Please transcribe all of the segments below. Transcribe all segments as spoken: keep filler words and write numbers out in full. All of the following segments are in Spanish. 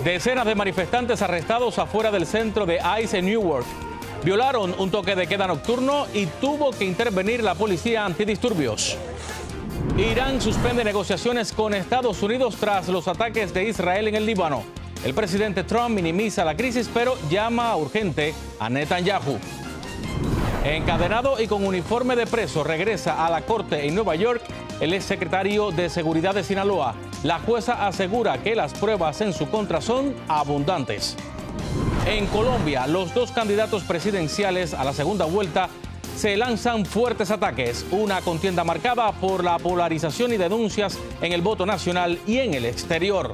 Decenas de manifestantes arrestados afuera del centro de ICE en Newark. Violaron un toque de queda nocturno y tuvo que intervenir la policía antidisturbios. Irán suspende negociaciones con Estados Unidos tras los ataques de Israel en el Líbano. El presidente Trump minimiza la crisis, pero llama urgente a Netanyahu. Encadenado y con uniforme de preso, regresa a la corte en Nueva York el exsecretario de Seguridad de Sinaloa. La jueza asegura que las pruebas en su contra son abundantes. En Colombia, los dos candidatos presidenciales a la segunda vuelta se lanzan fuertes ataques, una contienda marcada por la polarización y denuncias en el voto nacional y en el exterior.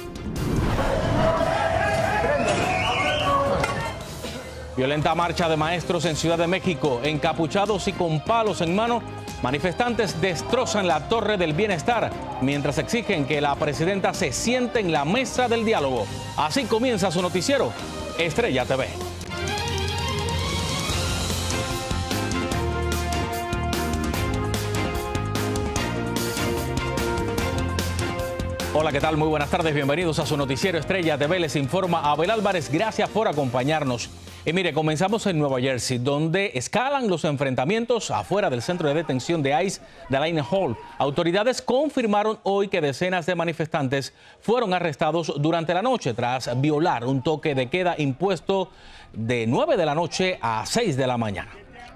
Violenta marcha de maestros en Ciudad de México, encapuchados y con palos en mano. Manifestantes destrozan la Torre del Bienestar mientras exigen que la presidenta se siente en la mesa del diálogo. Así comienza su noticiero, Estrella T V. Hola, ¿qué tal? Muy buenas tardes, bienvenidos a su noticiero Estrella T V. Les informa Abel Álvarez, gracias por acompañarnos. Y mire, comenzamos en Nueva Jersey, donde escalan los enfrentamientos afuera del centro de detención de ICE de Lane Hall. Autoridades confirmaron hoy que decenas de manifestantes fueron arrestados durante la noche tras violar un toque de queda impuesto de nueve de la noche a seis de la mañana.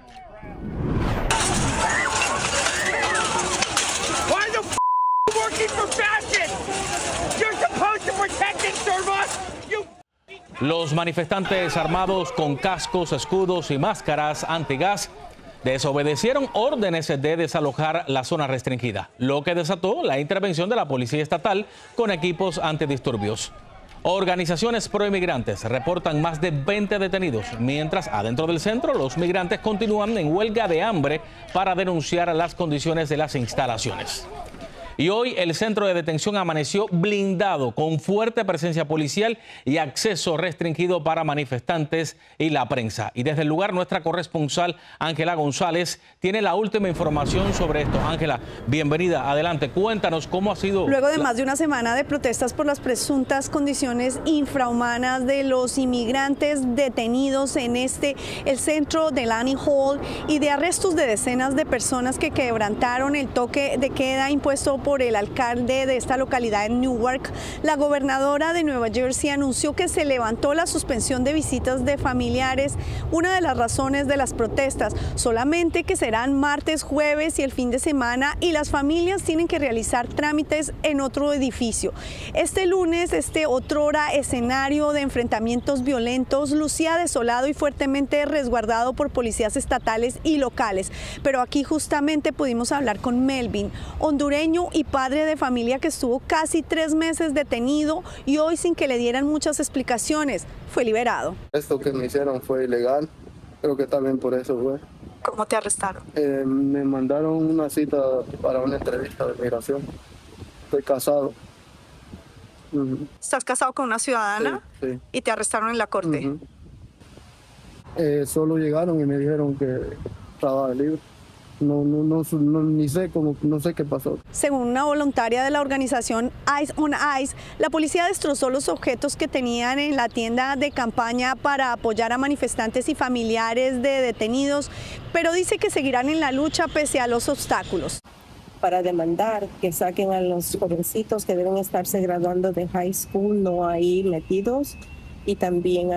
Los manifestantes armados con cascos, escudos y máscaras antigas desobedecieron órdenes de desalojar la zona restringida, lo que desató la intervención de la policía estatal con equipos antidisturbios. Organizaciones proinmigrantes reportan más de veinte detenidos, mientras adentro del centro los migrantes continúan en huelga de hambre para denunciar las condiciones de las instalaciones. Y hoy el centro de detención amaneció blindado con fuerte presencia policial y acceso restringido para manifestantes y la prensa. Y desde el lugar nuestra corresponsal Ángela González tiene la última información sobre esto. Ángela, bienvenida, adelante, cuéntanos cómo ha sido. Luego de más de una semana de protestas por las presuntas condiciones infrahumanas de los inmigrantes detenidos en este, el centro de Lane Hall, y de arrestos de decenas de personas que quebrantaron el toque de queda impuesto por el alcalde de esta localidad en Newark, la gobernadora de Nueva Jersey anunció que se levantó la suspensión de visitas de familiares, una de las razones de las protestas, solamente que serán martes, jueves y el fin de semana, y las familias tienen que realizar trámites en otro edificio. Este lunes, este otrora escenario de enfrentamientos violentos lucía desolado y fuertemente resguardado por policías estatales y locales, pero aquí justamente pudimos hablar con Melvin, hondureño y padre de familia que estuvo casi tres meses detenido y hoy, sin que le dieran muchas explicaciones, fue liberado. Esto que me hicieron fue ilegal, creo que también por eso fue. ¿Cómo te arrestaron? Eh, me mandaron una cita para una entrevista de migración. Estoy casado. Uh-huh. ¿Estás casado con una ciudadana? Sí, sí. ¿Y te arrestaron en la corte? Uh-huh. eh, solo llegaron y me dijeron que estaba libre. No, no, no, no, ni sé cómo, no sé qué pasó. Según una voluntaria de la organización Eyes on Ice, la policía destrozó los objetos que tenían en la tienda de campaña para apoyar a manifestantes y familiares de detenidos, pero dice que seguirán en la lucha pese a los obstáculos. Para demandar que saquen a los jovencitos que deben estarse graduando de high school, no ahí metidos, y también